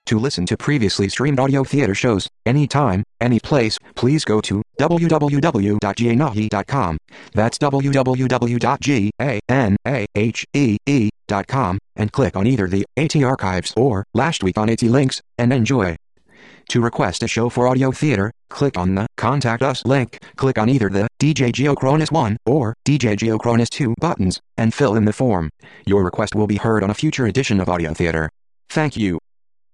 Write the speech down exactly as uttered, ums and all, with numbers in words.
To listen to previously streamed audio theater shows, anytime, any place, please go to w w w dot janahe dot com. That's w w w dot janahe dot com, and click on either the AT Archives or Last Week on AT links, and enjoy. To request a show for audio theater, click on the Contact Us link, click on either the D J Geocronus one or D J Geocronus two buttons, and fill in the form. Your request will be heard on a future edition of Audio Theater. Thank you.